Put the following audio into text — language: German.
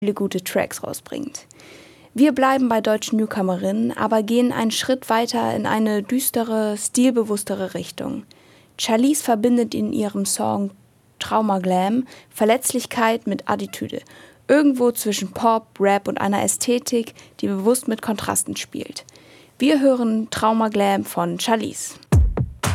viele gute Tracks rausbringt. Wir bleiben bei deutschen Newcomerinnen, aber gehen einen Schritt weiter in eine düstere, stilbewusstere Richtung. Charlize verbindet in ihrem Song Trauma Glam Verletzlichkeit mit Attitüde. Irgendwo zwischen Pop, Rap und einer Ästhetik, die bewusst mit Kontrasten spielt. Wir hören Trauma Glam von Charlize.